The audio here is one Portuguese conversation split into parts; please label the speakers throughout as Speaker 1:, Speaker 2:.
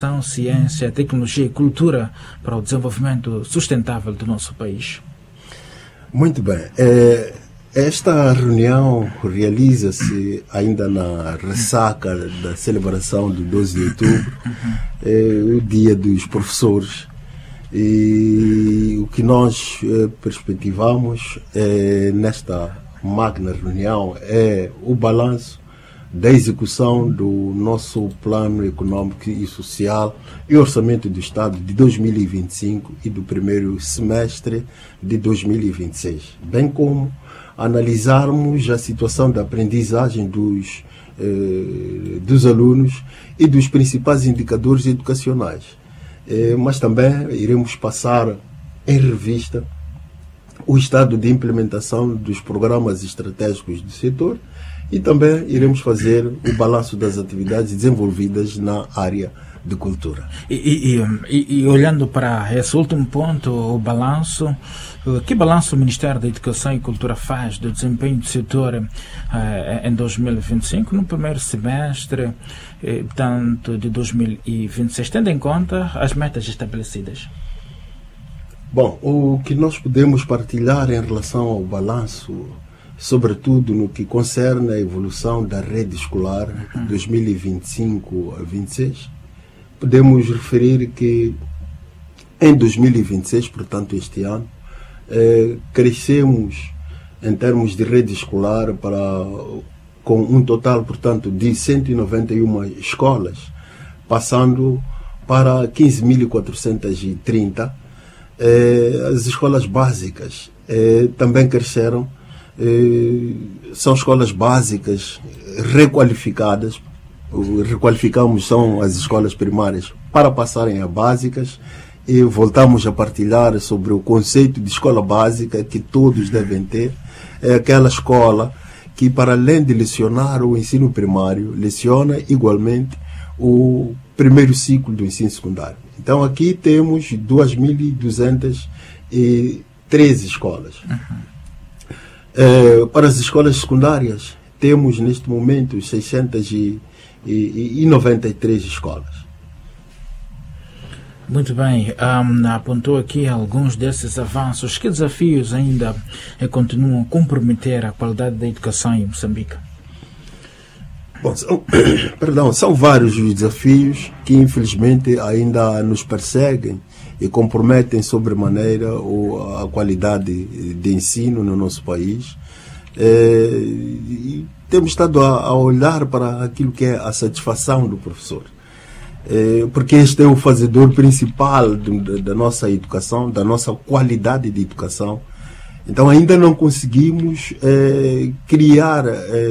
Speaker 1: ciência, tecnologia e cultura para o desenvolvimento sustentável do nosso país.
Speaker 2: Muito bem. Esta reunião realiza-se ainda na ressaca da celebração do 12 de outubro, o Dia dos Professores. E o que nós perspectivamos nesta magna reunião é o balanço da execução do nosso plano econômico e social e orçamento do Estado de 2025 e do primeiro semestre de 2026, bem como analisarmos a situação da aprendizagem dos alunos e dos principais indicadores educacionais. Mas também iremos passar em revista o estado de implementação dos programas estratégicos do setor e também iremos fazer o balanço das atividades desenvolvidas na área de cultura.
Speaker 1: E olhando para esse último ponto, o balanço, que balanço o Ministério da Educação e Cultura faz do desempenho do setor em 2025, no primeiro semestre, tanto de 2026, tendo em conta as metas estabelecidas?
Speaker 2: Bom, o que nós podemos partilhar em relação ao balanço, sobretudo no que concerne a evolução da rede escolar 2025 a 26, podemos referir que em 2026, portanto este ano, crescemos em termos de rede escolar com um total, portanto, de 191 escolas, passando para 15.430. As escolas básicas também cresceram. São escolas básicas requalificadas. Requalificamos são as escolas primárias para passarem a básicas e voltamos a partilhar sobre o conceito de escola básica que todos devem ter. É aquela escola que, para além de lecionar o ensino primário, leciona igualmente o primeiro ciclo do ensino secundário. Então aqui temos 2.213 escolas. Para as escolas secundárias, temos neste momento 693 escolas.
Speaker 1: Muito bem, apontou aqui alguns desses avanços. Que desafios ainda continuam a comprometer a qualidade da educação em Moçambique?
Speaker 2: Bom, são vários os desafios que infelizmente ainda nos perseguem e comprometem sobremaneira a qualidade de ensino no nosso país. E temos estado a olhar para aquilo que é a satisfação do professor, porque este é o fazedor principal da nossa educação, da nossa qualidade de educação. Então ainda não conseguimos criar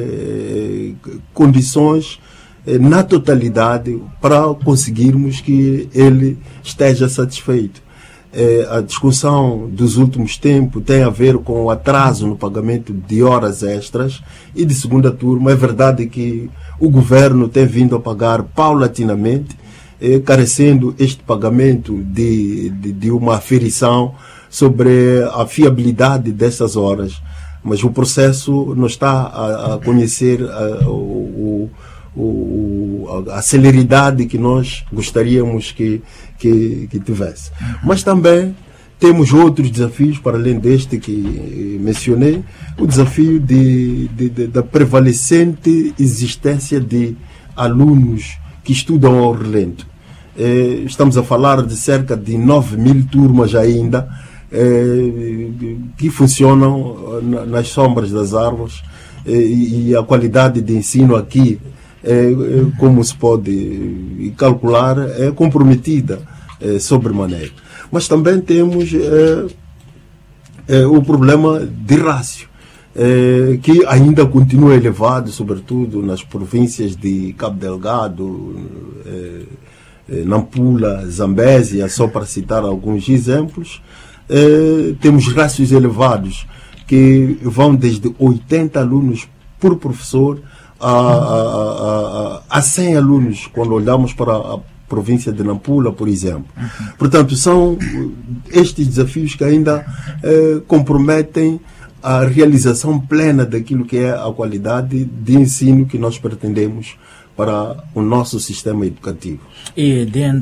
Speaker 2: condições na totalidade para conseguirmos que ele esteja satisfeito. A discussão dos últimos tempos tem a ver com o atraso no pagamento de horas extras e de segunda turma. É verdade que o governo tem vindo a pagar paulatinamente, carecendo este pagamento de uma aferição sobre a fiabilidade dessas horas, mas o processo não está a conhecer a celeridade que nós gostaríamos que tivesse. Mas também temos outros desafios, para além deste que mencionei, o desafio da prevalecente existência de alunos que estudam ao relento. Estamos a falar de cerca de 9.000 turmas ainda, que funcionam nas sombras das árvores, e a qualidade de ensino aqui, como se pode calcular, é comprometida sobremaneira. Mas também temos o problema de rácio, que ainda continua elevado, sobretudo nas províncias de Cabo Delgado, Nampula, Zambésia, só para citar alguns exemplos. Temos rácios elevados que vão desde 80 alunos por professor a 100 alunos, quando olhamos para a província de Nampula, por exemplo. Portanto, são estes desafios que ainda comprometem a realização plena daquilo que é a qualidade de ensino que nós pretendemos para o nosso sistema educativo.
Speaker 1: E dentro